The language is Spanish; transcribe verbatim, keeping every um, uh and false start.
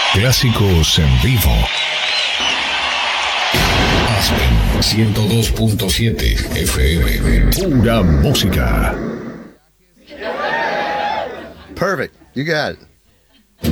Clásicos en vivo. Aspen ciento dos punto siete F M. Pura música. Perfect. You got it.